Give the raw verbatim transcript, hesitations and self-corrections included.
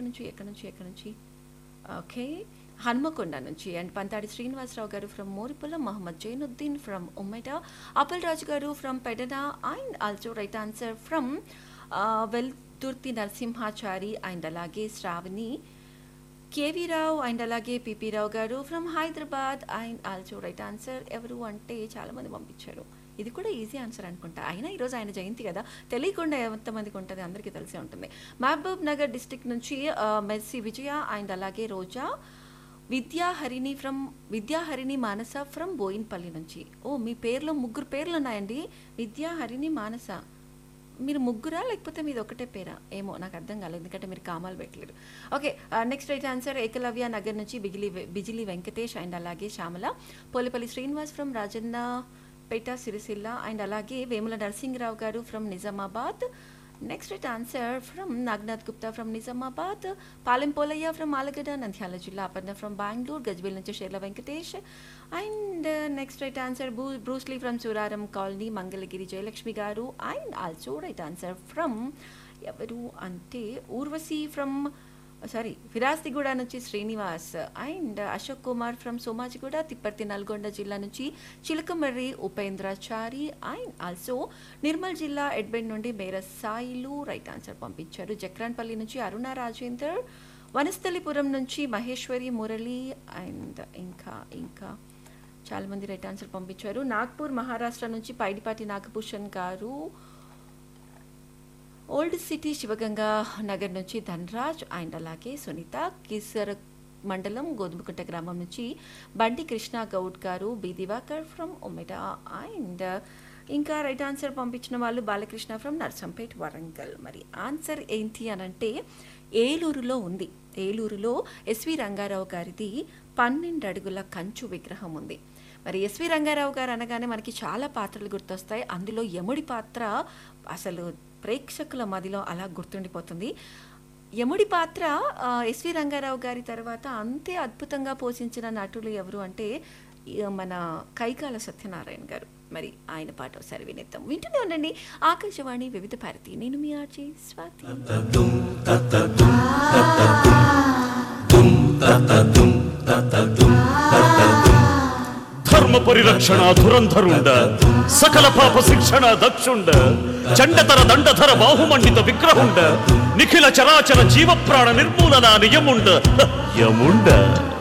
నుంచి ఎక్కడి నుంచి ఎక్కడి నుంచి ఓకే హన్మకొండ నుంచి అండ్ పంతాడి శ్రీనివాసరావు గారు ఫ్రమ్ మోరిపుల్ల, మహమ్మద్ జైనుద్దీన్ ఫ్రమ్ ఉమ్మెట, అపల్ రాజు గారు from Pedana and also right answer from Velturthi Narasimhachari and అలాగే శ్రావణి కేవీ రావు అండ్ అలాగే పిపి రావు గారు from Hyderabad and also right answer ఎవరు అంటే చాలామంది పంపించారు. ఇది కూడా ఈజీ ఆన్సర్ అనుకుంటా, అయినా ఈరోజు ఆయన జయంతి కదా, తెలియకుండా ఎంతమందికి ఉంటుంది, అందరికీ తెలిసే ఉంటుంది. మహబూబ్ నగర్ డిస్టిక్ నుంచి మెర్సీ విజయ అండ్ అలాగే రోజా, విద్యాహరిణి ఫ్రమ్ విద్యాహరిణి మానస ఫ్రమ్ బోయిన్పల్లి నుంచి. ఓ మీ పేర్లో ముగ్గురు పేర్లు ఉన్నాయండి, విద్యాహరిణి మానస. మీరు ముగ్గురా లేకపోతే మీది ఒకటే పేరా ఏమో నాకు అర్థం కాలేదు, ఎందుకంటే మీరు కామాలు పెట్టలేరు. Okay next right answer Eklavya Nagar నుంచి బిగిలి బిజిలి వెంకటేష్ అండ్ అలాగే Shyamala, Polepally Srinivas from Rajanna Peta Sircilla and అలాగే వేముల నరసింహరావు గారు from Nizamabad. Next right answer from Naganath Gupta from Nizamabad, Palem Polayya from Allagadda Nandyal జిల్లా, అపర్ణ ఫ్రమ్ బెంగళూరు, గజ్వేల్ నుంచి షేర్ల Venkatesh and next right answer బూ Bruce Lee from Suraram colony, Mangalagiri Jayalakshmi గారు and also right answer from ఎవరు అంటే ఊర్వశి ఫ్రమ్ సారీ ఫిరాస్తిగూడ నుంచి శ్రీనివాస్ అండ్ అశోక్ కుమార్ ఫ్రమ్ సోమాజిగూడ, తిప్పర్తి నల్గొండ జిల్లా నుంచి చిలకమర్రి ఉపేంద్రాచారి అండ్ ఆల్సో నిర్మల్ జిల్లా ఎడ్బెండ్ నుండి మేర సాయిలు రైట్ ఆన్సర్ పంపించారు. జక్రాన్పల్లి నుంచి అరుణ రాజేందర్, వనస్థలిపురం నుంచి మహేశ్వరి మురళి అండ్ ఇంకా ఇంకా చాలామంది రైట్ ఆన్సర్ పంపించారు. నాగ్పూర్ మహారాష్ట్ర నుంచి పైడిపాటి నాగభూషణ్ గారు, ఓల్డ్ సిటీ శివగంగా నగర్ నుంచి ధనరాజ్ అండ్ అలాగే సునీత, కిసర్ మండలం గోధుమకుంట గ్రామం నుంచి బండి కృష్ణ గౌడ్ గారు, బి దివాకర్ ఫ్రమ్ ఉమెట అండ్ ఇంకా రైట్ ఆన్సర్ పంపించిన వాళ్ళు బాలకృష్ణ ఫ్రమ్ నర్సంపేట్ వరంగల్. మరి ఆన్సర్ ఏంటి అనంటే ఏలూరులో ఉంది. ఏలూరులో ఎస్వి రంగారావు గారిది పన్నెండు అడుగుల కంచు విగ్రహం ఉంది. మరి ఎస్వి రంగారావు గారు అనగానే మనకి చాలా పాత్రలు గుర్తొస్తాయి, అందులో యముడి పాత్ర అసలు ప్రేక్షకుల మదిలో అలా గుర్తుండిపోతుంది. యముడి పాత్ర ఎస్వి రంగారావు గారి తర్వాత అంతే అద్భుతంగా పోషించిన నటులు ఎవరు అంటే మన కైకాల సత్యనారాయణ గారు. మరి ఆయన పాట ఒకసారి వినేద్దాం, వింటూనే ఉండండి ఆకాశవాణి వివిధ భారతి. నేను మీ ఆర్జే స్వాతి. ధర్మ పరిరక్షణ ధురంధరుండ, సకల పాప శిక్షణ దక్షుండ, చండతర దండధర బాహుమండిత విగ్రహుండ, నిఖిల చరాచర జీవ ప్రాణ నిర్మూలన నియముండ యముండ.